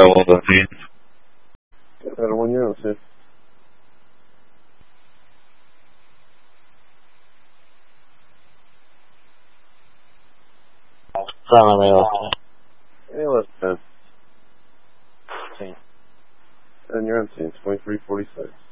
all the scenes. Better one you're on, Sid. Silent ALS. ALS 10. And you're on scene, 2346.